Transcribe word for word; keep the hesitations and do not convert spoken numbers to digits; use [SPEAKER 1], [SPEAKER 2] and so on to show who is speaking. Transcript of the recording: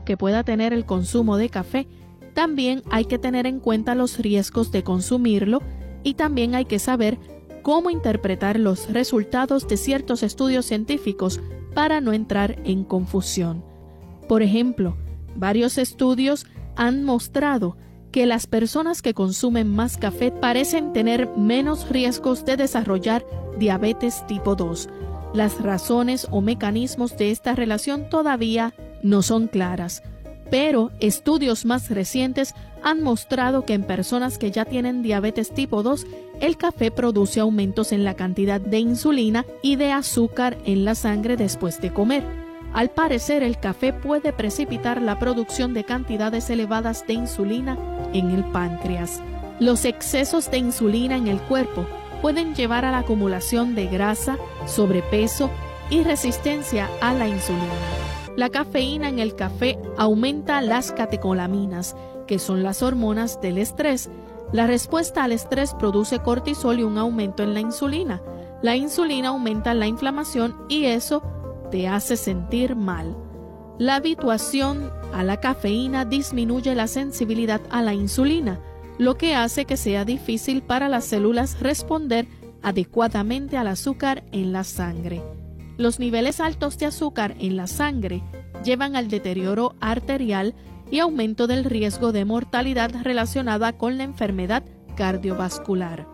[SPEAKER 1] que pueda tener el consumo de café, también hay que tener en cuenta los riesgos de consumirlo y también hay que saber cómo interpretar los resultados de ciertos estudios científicos para no entrar en confusión. Por ejemplo, varios estudios han mostrado que las personas que consumen más café parecen tener menos riesgos de desarrollar diabetes tipo dos. Las razones o mecanismos de esta relación todavía no son claras, pero estudios más recientes han mostrado que en personas que ya tienen diabetes tipo dos, el café produce aumentos en la cantidad de insulina y de azúcar en la sangre después de comer. Al parecer, el café puede precipitar la producción de cantidades elevadas de insulina en el páncreas. Los excesos de insulina en el cuerpo pueden llevar a la acumulación de grasa, sobrepeso y resistencia a la insulina. La cafeína en el café aumenta las catecolaminas, que son las hormonas del estrés. La respuesta al estrés produce cortisol y un aumento en la insulina. La insulina aumenta la inflamación y eso te hace sentir mal. La habituación a la cafeína disminuye la sensibilidad a la insulina, lo que hace que sea difícil para las células responder adecuadamente al azúcar en la sangre. Los niveles altos de azúcar en la sangre llevan al deterioro arterial y aumento del riesgo de mortalidad relacionada con la enfermedad cardiovascular.